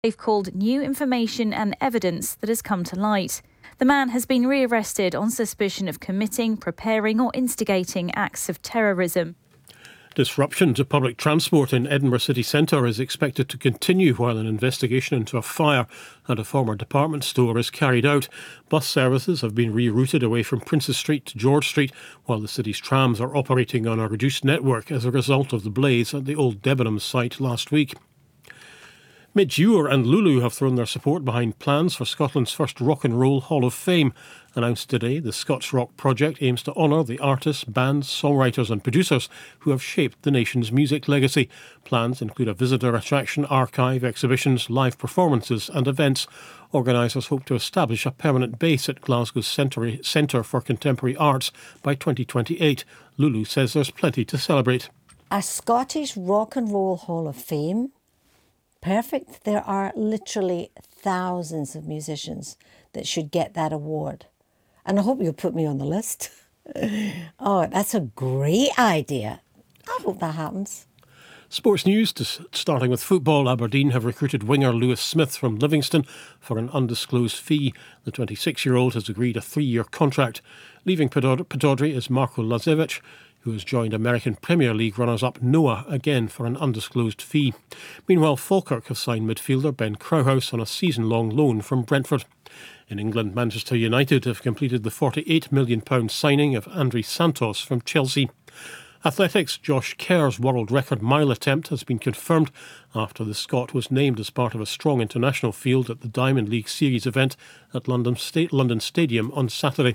They've called new information and evidence that has come to light. The man has been rearrested on suspicion of committing, preparing or instigating acts of terrorism. Disruption to public transport in Edinburgh city centre is expected to continue while an investigation into a fire at a former department store is carried out. Bus services have been rerouted away from Princes Street to George Street, while the city's trams are operating on a reduced network as a result of the blaze at the old Debenhams site last week. Midge Ure and Lulu have thrown their support behind plans for Scotland's first Rock and Roll Hall of Fame. Announced today, the Scots Rock Project aims to honour the artists, bands, songwriters and producers who have shaped the nation's music legacy. Plans include a visitor attraction, archive, exhibitions, live performances and events. Organisers hope to establish a permanent base at Glasgow's Centre for Contemporary Arts by 2028. Lulu says there's plenty to celebrate. A Scottish Rock and Roll Hall of Fame? Perfect. There are literally thousands of musicians that should get that award. And I hope you'll put me on the list. Oh, that's a great idea. I hope that happens. Sports news, starting with football. Aberdeen have recruited winger Lewis Smith from Livingston for an undisclosed fee. The 26-year-old has agreed a 3-year contract. Leaving Pittodrie is Marko Lazevic, who has joined American Premier League runners-up Noah again for an undisclosed fee. Meanwhile, Falkirk have signed midfielder Ben Krauhaus on a season-long loan from Brentford. In England, Manchester United have completed the £48 million signing of Andrey Santos from Chelsea. Athletics, Josh Kerr's world record mile attempt has been confirmed after the Scot was named as part of a strong international field at the Diamond League Series event at London Stadium on Saturday.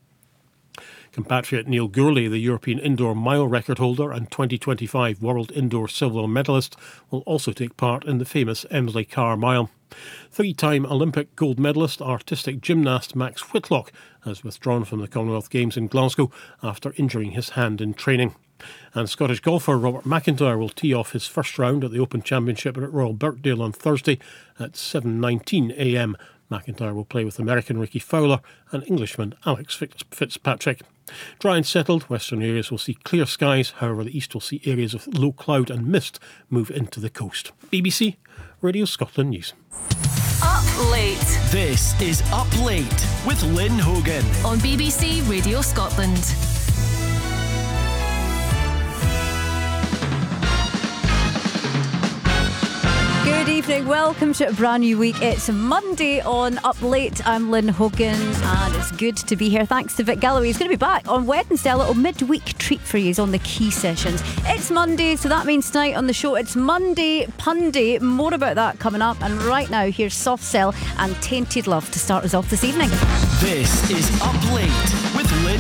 Compatriot Neil Gourley, the European indoor mile record holder and 2025 World Indoor Silver medalist, will also take part in the famous Emsley Car Mile. 3-time Olympic gold medalist artistic gymnast Max Whitlock has withdrawn from the Commonwealth Games in Glasgow after injuring his hand in training. And Scottish golfer Robert McIntyre will tee off his first round at the Open Championship at Royal Birkdale on Thursday at 7:19 a.m. McIntyre will play with American Ricky Fowler and Englishman Alex Fitzpatrick. Dry and settled, western areas will see clear skies. However, the east will see areas of low cloud and mist move into the coast. BBC Radio Scotland News. Up late. This is Up Late with Lynn Hogan on BBC Radio Scotland. Good evening, welcome to a brand new week. It's Monday on Up Late. I'm Lynn Hogan and it's good to be here. Thanks to Vic Galloway. He's going to be back on Wednesday. A little midweek treat for you on the Key Sessions. It's Monday, so that means tonight on the show it's Monday Punday. More about that coming up. And right now, here's Soft Cell and Tainted Love to start us off this evening. This is Up Late with Lynn